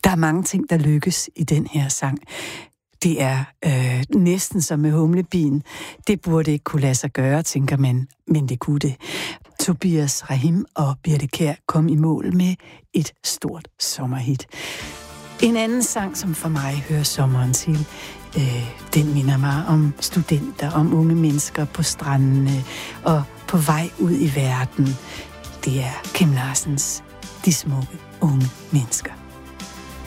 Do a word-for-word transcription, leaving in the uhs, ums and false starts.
Der er mange ting, der lykkes i den her sang. Det er øh, næsten som med humlebien. Det burde ikke kunne lade sig gøre, tænker man, men det kunne det. Tobias Rahim og Birthe Kjær kom i mål med et stort sommerhit. En anden sang, som for mig hører sommeren til, øh, den minder mig om studenter, om unge mennesker på strandene og på vej ud i verden. Det er Kim Larsens De smukke unge mennesker.